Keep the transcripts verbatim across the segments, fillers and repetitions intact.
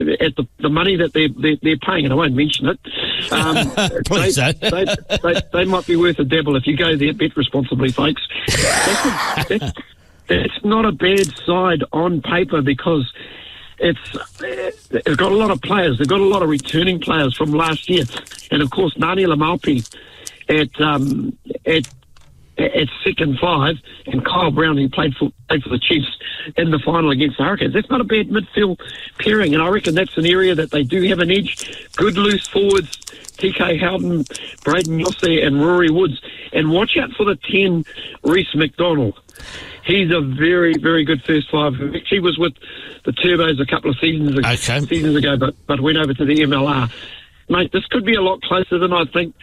at the, the money that they're, they're, they're paying, and I won't mention it, um, Please they, don't. they, they, they might be worth a dabble if you go there. Bet responsibly, folks. That's, a, that's, that's not a bad side on paper because it's it's got a lot of players. They've got a lot of returning players from last year, and of course Nani Lamaupi at um, at at second five, and Kyle Brown, who played for played for the Chiefs in the final against the Hurricanes. That's not a bad midfield pairing, and I reckon that's an area that they do have an edge. Good loose forwards, T K Howden, Braden Yosse, and Rory Woods. And watch out for the ten, Reece McDonald. He's a very, very good first five. He was with the Turbos a couple of seasons ago, okay. seasons ago but, but went over to the M L R. Mate, this could be a lot closer than I think.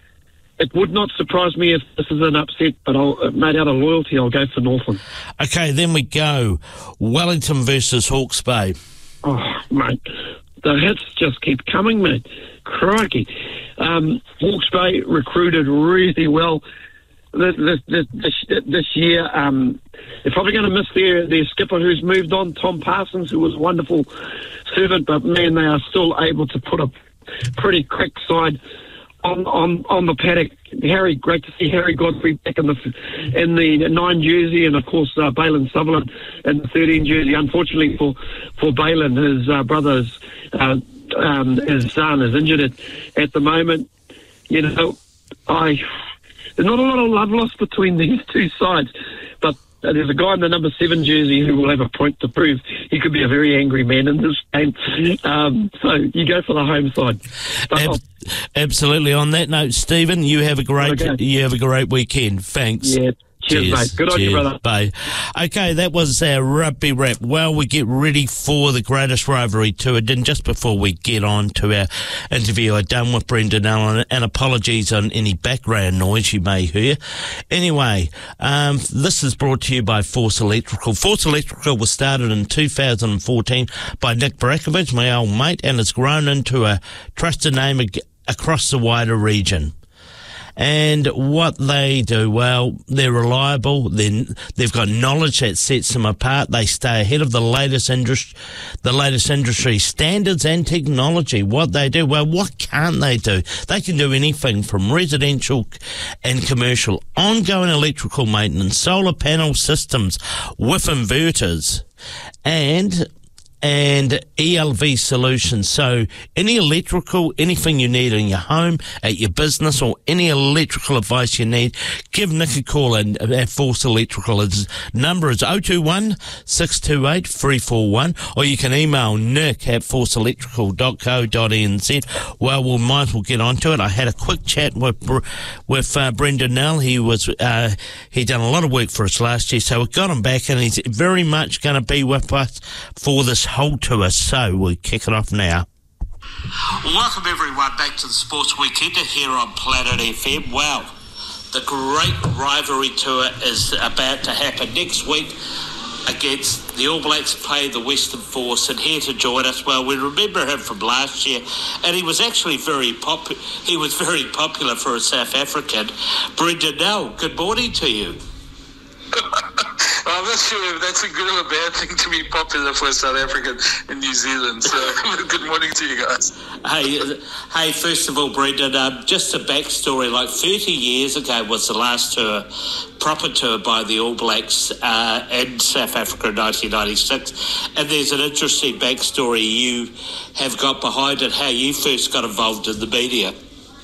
It would not surprise me if this is an upset, but I'll, made out of loyalty, I'll go for Northland. Okay, then we go. Wellington versus Hawke's Bay. Oh, mate, the hits just keep coming, mate. Crikey. Um, Hawke's Bay recruited really well this, this, this, this year. Um, they're probably going to miss their, their skipper who's moved on, Tom Parsons, who was a wonderful servant, but, man, they are still able to put a pretty quick side On, on on the paddock. Harry, great to see Harry Godfrey back in the in the nine jersey, and of course uh, Balin Sutherland in the thirteen jersey. Unfortunately for for Balin, his uh, brother's uh, um, his son is injured at, at the moment. You know, I there's not a lot of love lost between these two sides, but Uh, there's a guy in the number seven jersey who will have a point to prove. He could be a very angry man in this game. Um, so you go for the home side. Ab- absolutely. On that note, Stephen, you have a great Okay. you have a great weekend. Thanks. Yeah. Cheers, mate. Good on you, brother. Bye. Okay, that was our rugby wrap. Well, we get ready for the Greatest Rivalry Tour. And just before we get on to our interview I've done with Brendan Allen, and apologies on any background noise you may hear. Anyway, um, this is brought to you by Force Electrical. Force Electrical was started in two thousand fourteen by Nick Barakovich, my old mate, and has grown into a trusted name ag- across the wider region. And what they do, well, they're reliable. They're, they've got knowledge that sets them apart. They stay ahead of the latest industry, the latest industry standards and technology. What they do, well, what can't they do? They can do anything from residential and commercial, ongoing electrical maintenance, solar panel systems with inverters, and and E L V solutions. So any electrical, anything you need in your home, at your business, or any electrical advice you need, give Nick a call and at Force Electrical. His number is oh two one, six two eight, three four one, or you can email nick at force electrical dot co dot n z. Well, we might as well get on to it. I had a quick chat with with uh, Brendan Nell. He was uh, he done a lot of work for us last year, so we got him back, and he's very much going to be with us for this whole tour. So we'll kick it off now. Welcome everyone back to the Sports Weekender here on Planet F M. Well, the Great Rivalry Tour is about to happen next week against the All Blacks play the Western Force, and here to join us, well, we remember him from last year, and he was actually very pop- he was very popular for a South African. Brendan Nell, good morning to you. I'm not sure if that's a good or a bad thing to be popular for a South African in New Zealand. So, good morning to you guys. Hey, hey. First of all, Brendan, um, just a backstory. Like thirty years ago was the last tour, proper tour by the All Blacks uh, in South Africa in nineteen ninety-six. And there's an interesting backstory you have got behind it, how you first got involved in the media.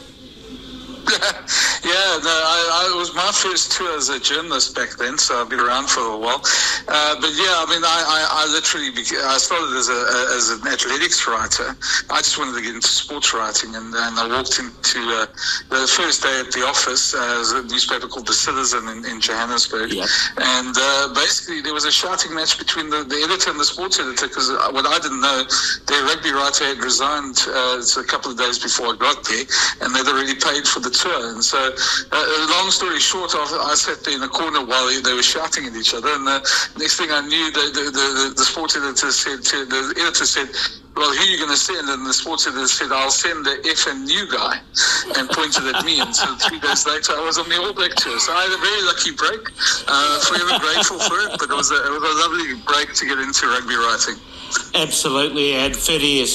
Yeah, no, I, I, it was my first tour as a journalist back then, so I've been around for a while. Uh, but yeah, I mean, I, I, I literally beca- I started as a as an athletics writer. I just wanted to get into sports writing, and, and I walked into uh, the first day at the office. Uh, there was a newspaper called The Citizen in, in Johannesburg, yeah. and uh, basically there was a shouting match between the, the editor and the sports editor, because what I didn't know, their rugby writer had resigned uh, a couple of days before I got there, and they'd already paid for the tour. And so, uh, long story short, I sat there in the corner while they were shouting at each other, and the next thing I knew, the the, the, the sports editor said, to, the editor said, well, who are you going to send? And the sports editor said, I'll send the effing new guy, and pointed at me. And so three days later, I was on the All Black tour. So I had a very lucky break. Uh, forever grateful for it, but it was, a, it was a lovely break to get into rugby writing. Absolutely, and thirty years